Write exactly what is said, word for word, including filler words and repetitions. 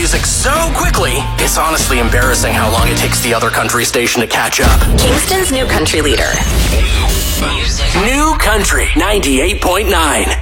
music so quickly, it's honestly embarrassing how long it takes the other country station to catch up. Kingston's new country leader. New Country ninety-eight point nine.